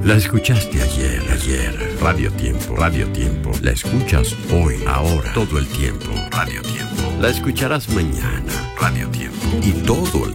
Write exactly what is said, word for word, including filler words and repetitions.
La escuchaste ayer, ayer. Radio Tiempo, Radio Tiempo. La escuchas hoy, ahora, todo el tiempo. Radio Tiempo. La escucharás mañana. Radio Tiempo. Y todo